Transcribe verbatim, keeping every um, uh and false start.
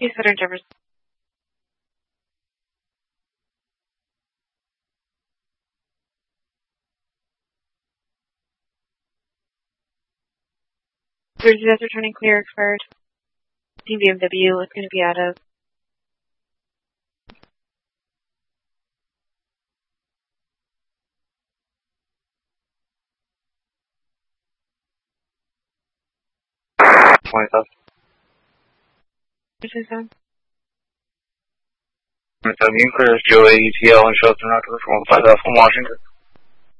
Southern Jefferson. Jersey that's returning clear expired. Team B M W is going to be out of. twenty-seven. twenty-seven. twenty-seven, you can clear S G O A E T L and Shelter Knocker from five from Washington.